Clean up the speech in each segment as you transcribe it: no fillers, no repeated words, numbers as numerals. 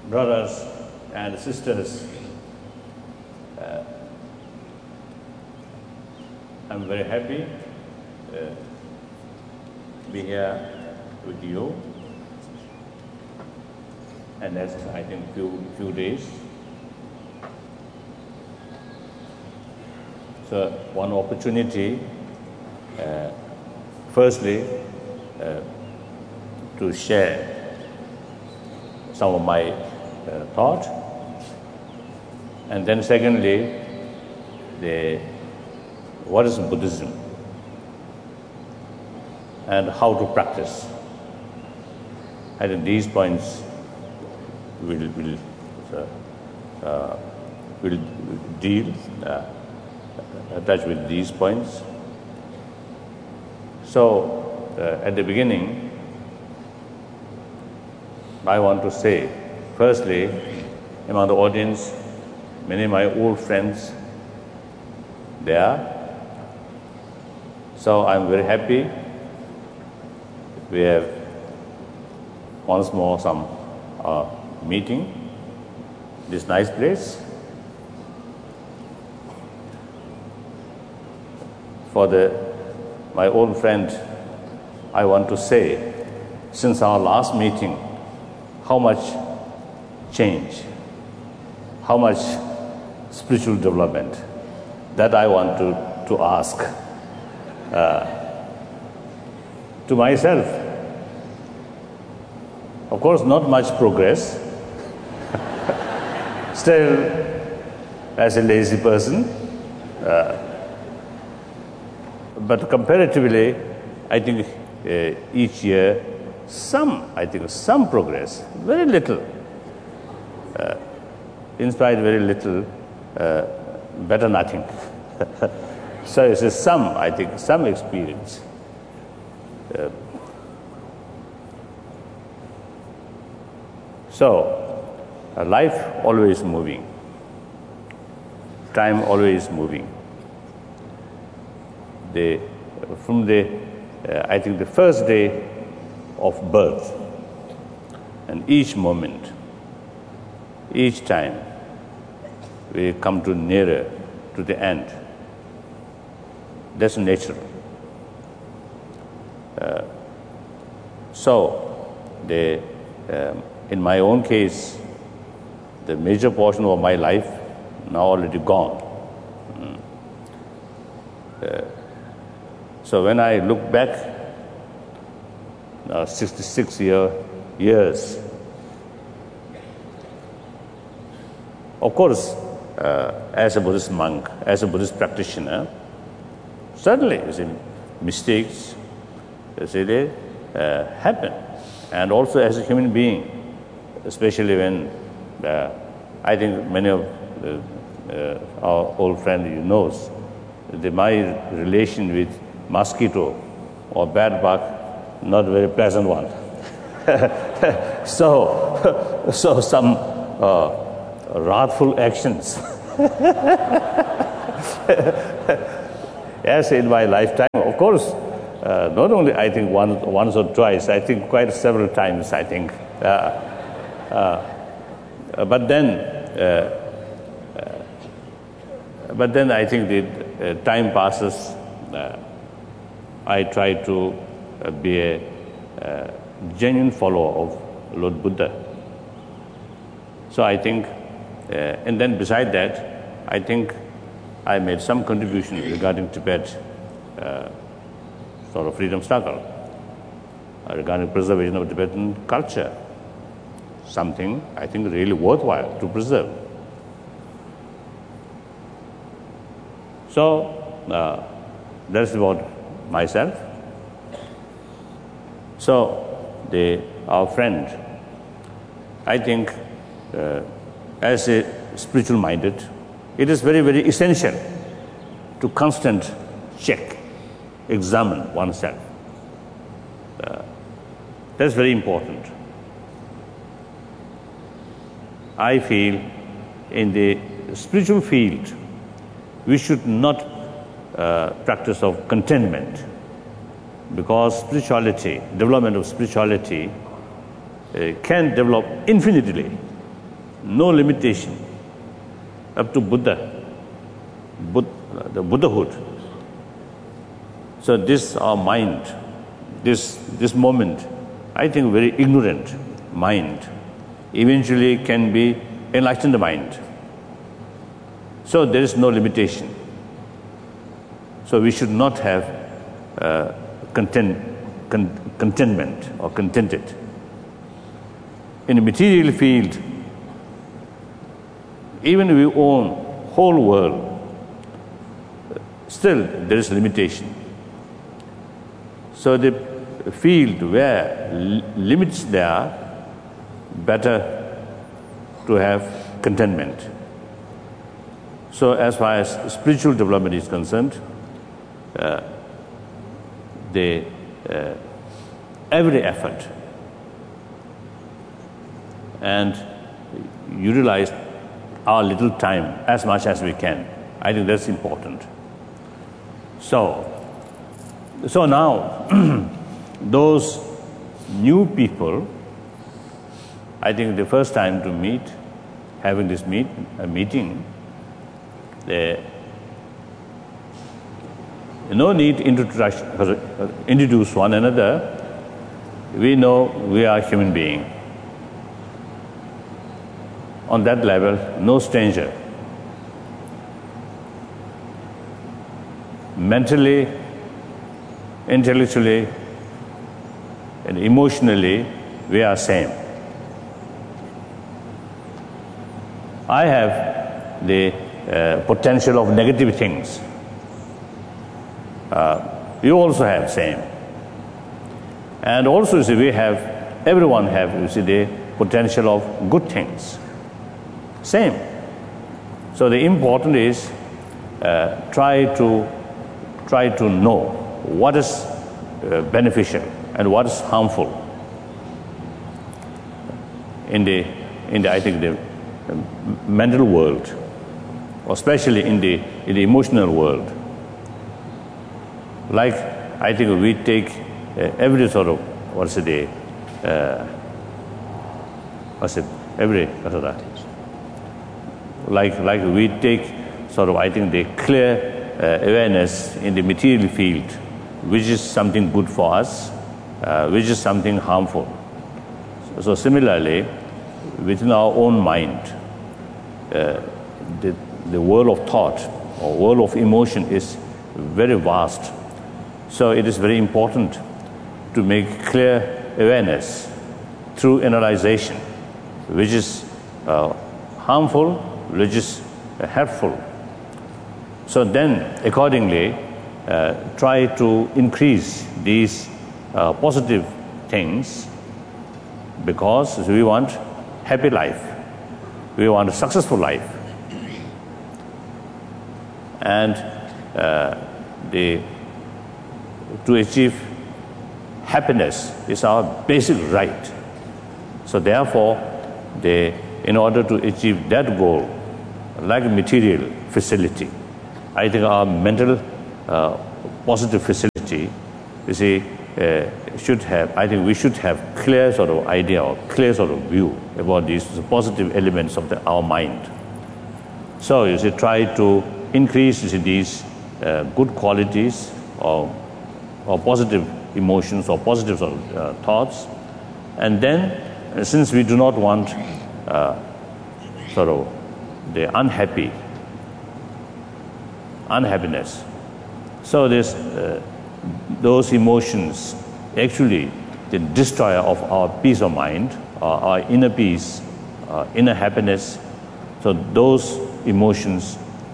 brothers and sisters, I'm very happy to be here with you. And next, I think, few days. So, one opportunity, firstly, to share some of my thought, and then secondly, what is Buddhism and how to practice. I think these points will deal, touch with these points. So, at the beginning, I want to say, firstly, among the audience, many of my old friends there. So I'm very happy. We have once more some meeting, this nice place. For my old friend, I want to say, since our last meeting, how much change, how much spiritual development, that I want to ask to myself. Of course, not much progress. Still, as a lazy person, but comparatively, I think each year, some progress, very little. In spite very little, better nothing. So it's some experience. So, life always moving, time always moving. From the first day of birth, and each moment, each time, we come to nearer to the end. That's natural. In my own case, the major portion of my life now already gone. So when I look back, 66 years, of course, as a Buddhist monk, as a Buddhist practitioner, certainly mistakes they happen, and also as a human being, especially when I think many of our old friends knows my relation with mosquito or bed bug, not very pleasant one. So some wrathful actions. Yes, in my lifetime, of course, not only I think once or twice, I think quite several times, I think. But then I think the time passes. I try to be a genuine follower of Lord Buddha. So I think, and then beside that, I think I made some contribution regarding Tibet, sort of freedom struggle, regarding preservation of Tibetan culture, something I think really worthwhile to preserve. So that's about myself. So our friend, I think, as a spiritual minded, it is very, very essential to constant check, examine oneself. That's very important. I feel in the spiritual field, we should not practice of contentment, because spirituality, development of spirituality can develop infinitely no limitation up to Buddha, the Buddhahood. So this our mind, this moment, I think very ignorant mind, eventually can be enlightened mind. So there is no limitation. So we should not have contentment or contented. In the material field, even if we own whole world, still there is limitation. So the field where limits there are, better to have contentment. So as far as spiritual development is concerned, every effort and utilize our little time as much as we can. I think that's important. So now, those new people, I think the first time to meet, having this meeting, they no need to introduce one another. We know we are human beings. On that level, no stranger. Mentally, intellectually, and emotionally, we are same. I have the potential of negative things. You also have same. And also, you see, everyone have, you see, the potential of good things. Same. So the important is try to know what is beneficial and what is harmful in the I think the mental world, especially in the emotional world. Like I think we take every sort of like we take sort of, I think, the clear awareness in the material field, which is something good for us, which is something harmful. So similarly, within our own mind, the world of thought or world of emotion is very vast. So it is very important to make clear awareness through analyzation, which is harmful, which is helpful. So then, accordingly, try to increase these positive things, because we want happy life, we want a successful life, and to achieve happiness is our basic right. So therefore, in order to achieve that goal, like material facility, I think our mental positive facility, you see, should have, I think we should have clear sort of idea or clear sort of view about these positive elements of our mind. So you see, try to increase, you see, these good qualities or positive emotions or positive sort of thoughts, and then since we do not want sort of the unhappiness, so those emotions actually the destroyer of our peace of mind, our inner peace, inner happiness. So those emotions,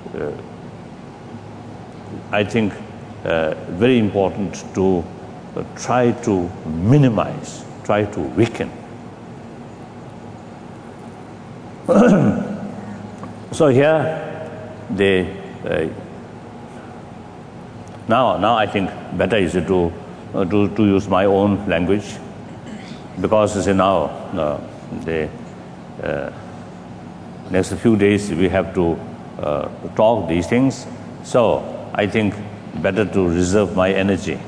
I think, very important to try to minimize, try to weaken. So here, now I think better is to use my own language, because you see, now the next few days we have to talk these things. So I think better to reserve my energy,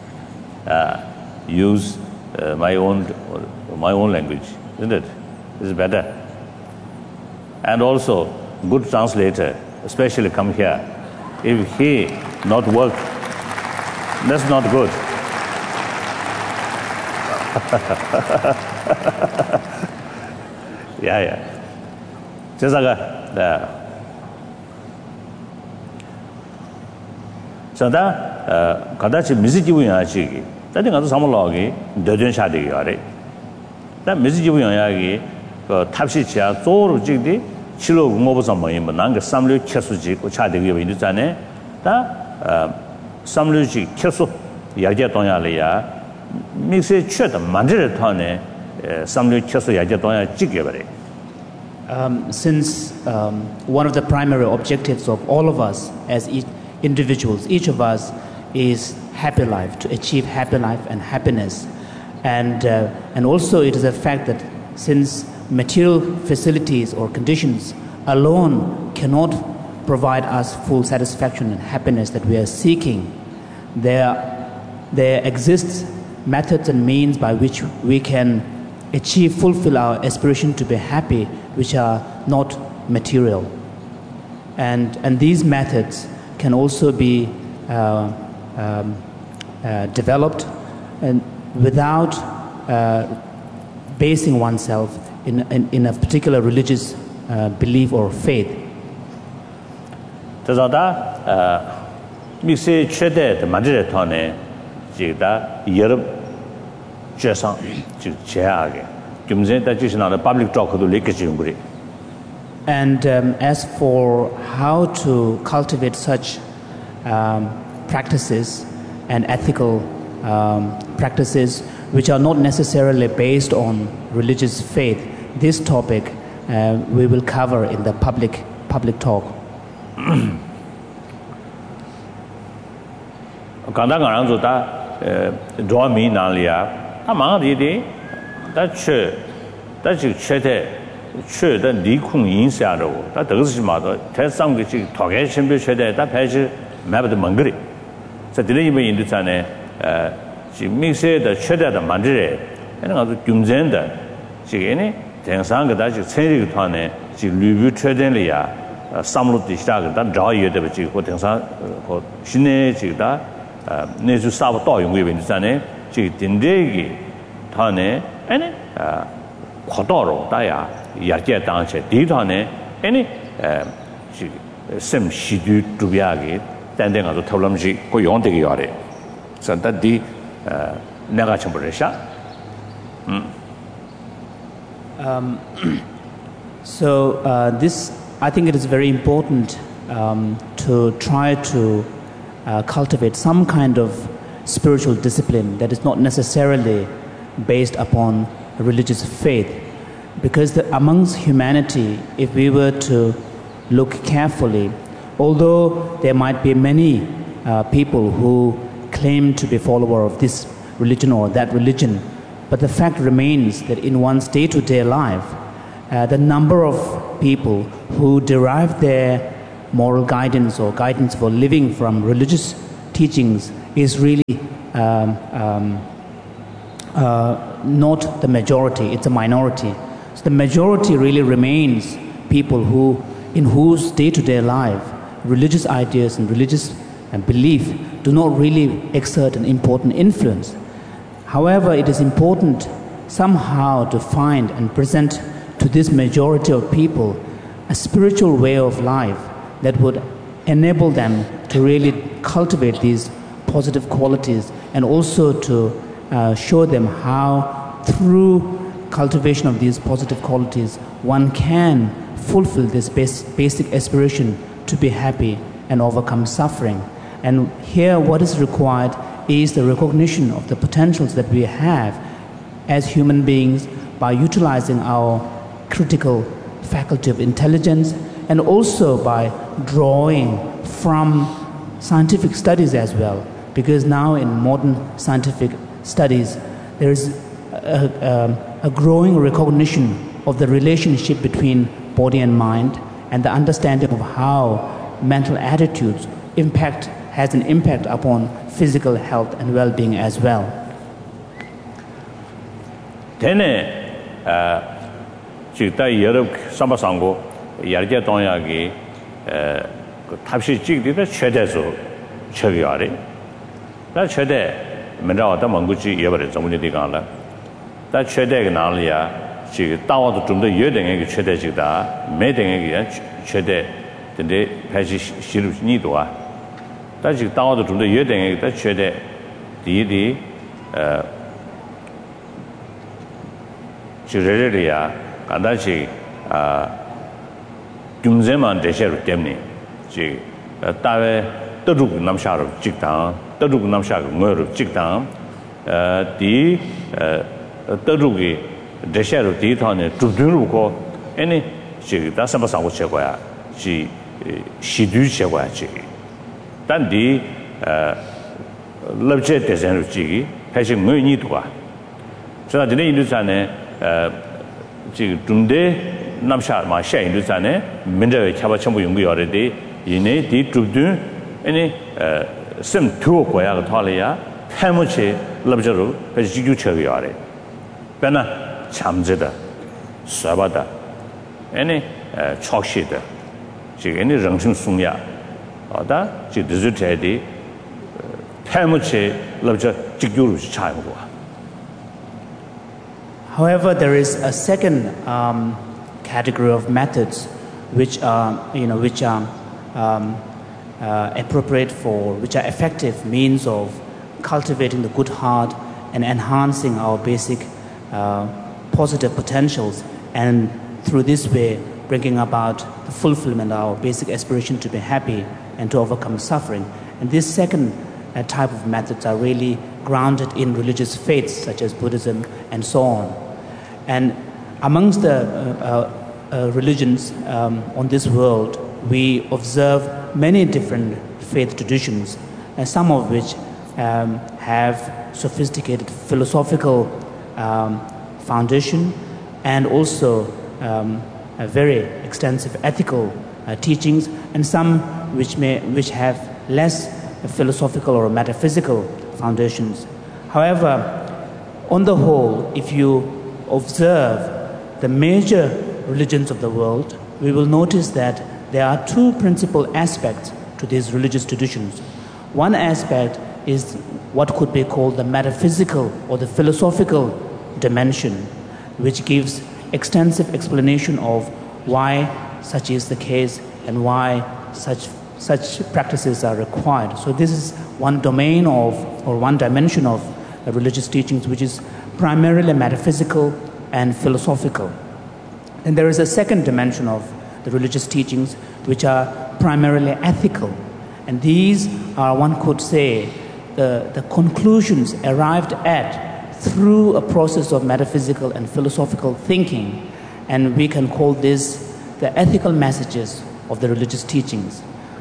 use my own language, isn't it? This is better. and also good translator, especially come here. If he not work, that's not good. Yeah. So that Kadachi Miziji that is Samologi, Dodon Shadi. That Miziji Tapsicha, Zor Jigdi, Chilo Mobosamo, Nanga Samlu Chesuji, Chadi in the Tane, that Samluji, Chesu, Yajatonia, Mix a chet, Mandre Tone, Samlu Chesu Yajatonia Jiggery. Since one of the primary objectives of all of us as individuals, each of us is happy life, to achieve happy life and happiness. And also it is a fact that since material facilities or conditions alone cannot provide us full satisfaction and happiness that we are seeking, there exists methods and means by which we can fulfill our aspiration to be happy, which are not material. And these methods can also be developed and without basing oneself in a particular religious belief or faith. Public talk. And as for how to cultivate such practices and ethical practices which are not necessarily based on religious faith, this topic we will cover in the public talk. Draw me nalia, among the that the Li Kung Yin Shadow, that does mother, tell some which Togashi Bishade, that page map the Mangri. So delivery in the Tane, she makes it the Shedda the Mandre, and other Gumzenda, she any, Tensanga that she send Tane, she review Tredelia, some of the stag, that draw you the Vichi, what Tensa, what Shine, Chida, Nezu Sabato, you will in the Tane, she Tindegi, Tane, and Kodoro, Daya. Yakia Danche, Ditone, any sim she do to be agate, then as a Tolamji, go on the Yare. So that the Nagachamburesha. So this, I think it is very important to try to cultivate some kind of spiritual discipline that is not necessarily based upon religious faith. Because amongst humanity, if we were to look carefully, although there might be many people who claim to be followers of this religion or that religion, but the fact remains that in one's day-to-day life, the number of people who derive their moral guidance or guidance for living from religious teachings is really not the majority, it's a minority. So the majority really remains people in whose day-to-day life religious ideas and religious belief do not really exert an important influence. However, it is important somehow to find and present to this majority of people a spiritual way of life that would enable them to really cultivate these positive qualities, and also to show them how through cultivation of these positive qualities one can fulfill this basic aspiration to be happy and overcome suffering. And here what is required is the recognition of the potentials that we have as human beings by utilizing our critical faculty of intelligence, and also by drawing from scientific studies as well, because now in modern scientific studies there is a growing recognition of the relationship between body and mind, and the understanding of how mental attitudes has an impact upon physical health and well-being as well. Tene chita Europe Samasango yargya tongyagi tabshi chigdi 최대소 최기하래 나 최대 맨라와다 망구지 예버리 정문이디가라 다 최대가 나리야 지금 다와도 좀 더 여등에게 최대지다 매등에게 최대 근데 다시 시루니도아 다 지금 다와도 좀 더 여등에게 다 최대 디디 지레레리아 간다시 줌제만 대셔로 때문에 지 다외 떠주고 남샤로 직당 떠주고 남샤고 뭐로 직당 디 떠주기 대셔로 디터네 두두르고 아니 지 다서버 상고 제거야 지 시두 제거야 지 단디 럽제 대전로 지기 사실 뭐니도가 제가 전에 인도산에 지금 중대 남샤 마샤 인도산에 민저의 차바 전부 연구열에 이내 뒤두두 아니 심 투어 거야 탈이야 해무치 럽저로 지주 처리하래 배나 참제다 쏴바다 아니 촉시다 지금 아니 정신 숙야 어다 지 디지털이 해무치 럽저 지주로 차이고. However, there is a second category of methods which are, appropriate for, which are effective means of cultivating the good heart and enhancing our basic positive potentials, and through this way bringing about the fulfillment of our basic aspiration to be happy and to overcome suffering. And this second type of methods are really grounded in religious faiths such as Buddhism and so on. And amongst the religions on this world, we observe many different faith traditions, and some of which have sophisticated philosophical foundation and also a very extensive ethical teachings, and some which have less philosophical or metaphysical foundations. However, on the whole, if you observe the major religions of the world, we will notice that there are two principal aspects to these religious traditions. One aspect is what could be called the metaphysical or the philosophical dimension, which gives extensive explanation of why such is the case and why such practices are required. So this is one domain of, or one dimension of religious teachings, which is primarily metaphysical and philosophical. And there is a second dimension of the religious teachings, which are primarily ethical. And these are, one could say, the conclusions arrived at through a process of metaphysical and philosophical thinking. And we can call this the ethical messages of the religious teachings.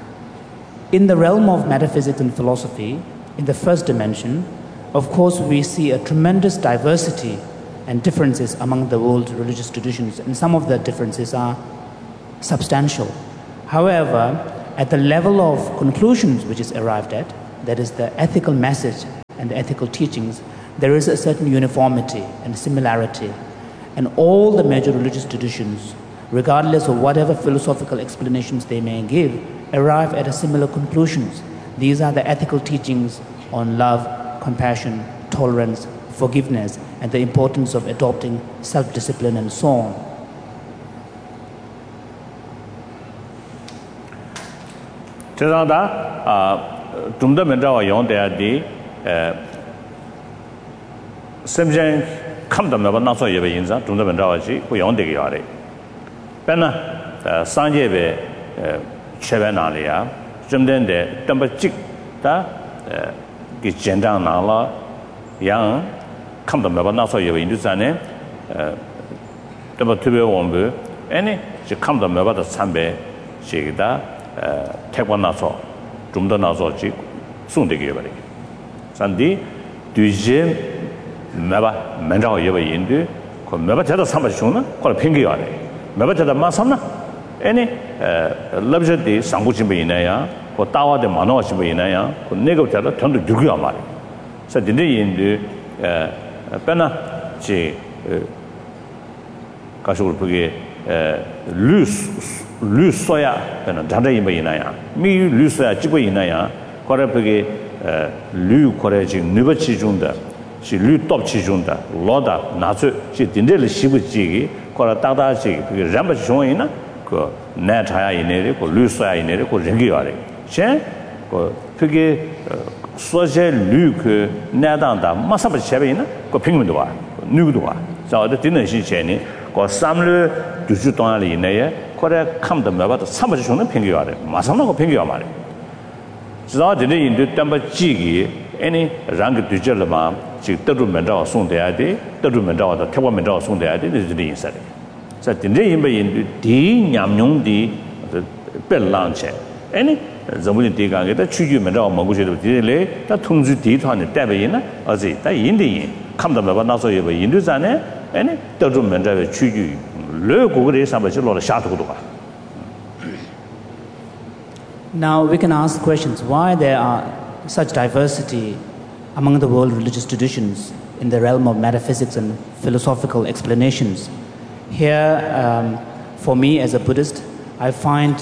In the realm of metaphysics and philosophy, in the first dimension, of course, we see a tremendous diversity and differences among the world's religious traditions, and some of the differences are substantial. However, at the level of conclusions which is arrived at, that is the ethical message and the ethical teachings, there is a certain uniformity and similarity. And all the major religious traditions, regardless of whatever philosophical explanations they may give, arrive at a similar conclusions. These are the ethical teachings on love, compassion, tolerance, forgiveness, and the importance of adopting self-discipline and so on. Tumda mendawa yongde semjen kamda meba naso yebe yinza tumda mendawa ji ku yongde ge yare bena sanje be chebe na le ya jumden de tamba chik ta ge jendang na la yang kamda meba naso yebe yindu zane tamba tube wombu ene ji kamda meba da sambe ji da tekwa naso tumda naso ji sungde ge yebe 산디 뒤제 매바 맨자고 여바 인도 그 매바 제다 삼바 주나 걸 핑계야 돼 매바 제다 마삼나 애니 럽저디 상고진배 이나야 그 따와데 만화와진배 이나야 그 내가 제다 전도 죽여 말이 그래서 근데 인도 빼나 지 가족을 보게 lu soya danda yimba inaya mi lu soya jibo inaya kore pege lu kore ji nuba chi jungda ji lu top chi jungda loda nazu ji dinde le shibu ji kore dada ji pege ramba chi jungwa ina ko na chaya inere ko lu soya inere ko rengi yare chen ko pege soje lu ke na danda masaba chebe ina ko pingmendu wa nugudu wa za de dinne shi cheni ko samlu duju donali ineye kore kamda mebada sambaji shungna pingyoare masana ko pingyo mare za de indu tamba jigi any rang dujel ma ji tadu menda song de ade tadu menda da tewa menda song de ade de de insare sa de yimba indu di nyamnyong di belang che any zamuli de ga ge da chuju menda ma gu je de le da tongju di twa ne da be yin na azi da yin de yin kamda meba na so ye be indu zane any tadu menda be chuju Now we can ask questions why there are such diversity among the world religious traditions in the realm of metaphysics and philosophical explanations. Here, for me as a Buddhist, I find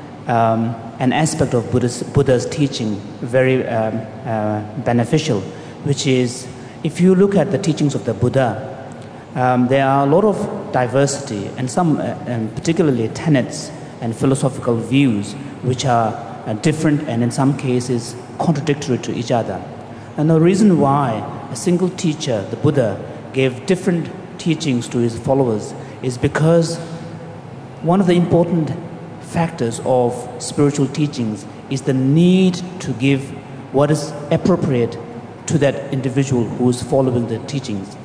an aspect of Buddha's teaching very beneficial, which is if you look at the teachings of the Buddha, there are a lot of diversity and some particularly tenets and philosophical views which are different and in some cases contradictory to each other. And the reason why a single teacher, the Buddha, gave different teachings to his followers is because one of the important factors of spiritual teachings is the need to give what is appropriate to that individual who is following the teachings.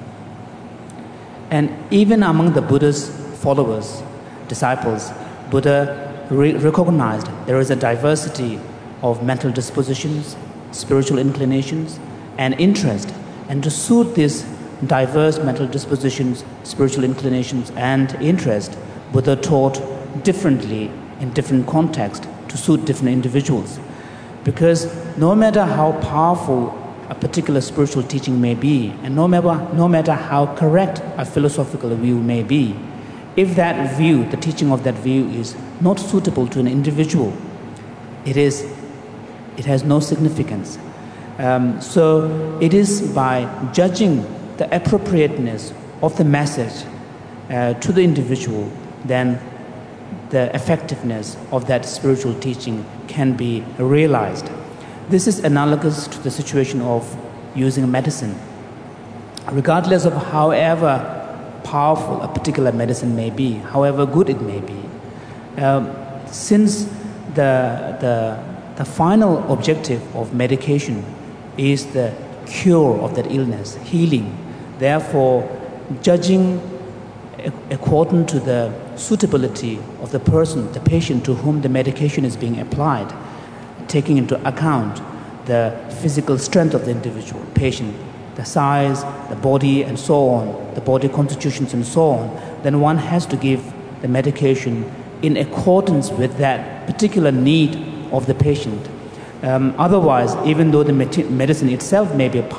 And even among the Buddha's followers, disciples, Buddha recognized there is a diversity of mental dispositions, spiritual inclinations, and interest. And to suit these diverse mental dispositions, spiritual inclinations, and interest, Buddha taught differently in different contexts to suit different individuals. Because no matter how powerful a particular spiritual teaching may be, and no matter how correct a philosophical view may be, if that view, the teaching of that view is not suitable to an individual, it has no significance. So it is by judging the appropriateness of the message to the individual, then the effectiveness of that spiritual teaching can be realized. This is analogous to the situation of using medicine. Regardless of however powerful a particular medicine may be, however good it may be, since the final objective of medication is the cure of that illness, healing, therefore judging according to the suitability of the person, the patient to whom the medication is being applied, taking into account the physical strength of the individual patient, the size, the body, and so on, the body constitutions and so on, then one has to give the medication in accordance with that particular need of the patient. Otherwise, even though the medicine itself may be